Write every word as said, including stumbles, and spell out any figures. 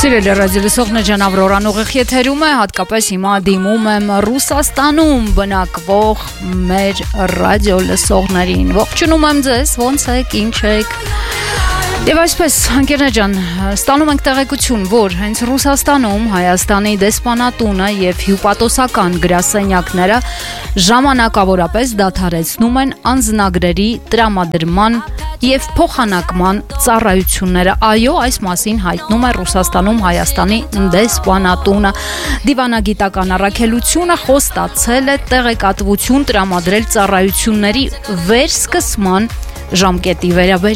Սիրելի ռադիոլսողներ, Ժանավրորան ուղիղ եթերում է, հատկապես հիմա դիմում եմ Ռուսաստանում բնակվող մեր ռադիոլսողներին։ Ողջունում եմ ձեզ, ոնց եք, ինչ եք։ Եվ այսպես, ընկերներ ջան, ստանում ենք տեղեկություն, որ հենց Ռուսաստանում Հայաստանի դեսպանատունը եւ հյուպատոսական գրասենյակները ժամանակավորապես դադարեցնում են անձնագրերի տրամադրման եւ փոխանակման ծառայությունները։ Այո, այս մասին հայտնում է Ռուսաստանում Հայաստանի դեսպանատունը։ Դիվանագիտական առաքելությունը խոստացել է տեղեկատվություն տրամադրել ծառայությունների վերսկսման ժամկետի վերաբերյալ։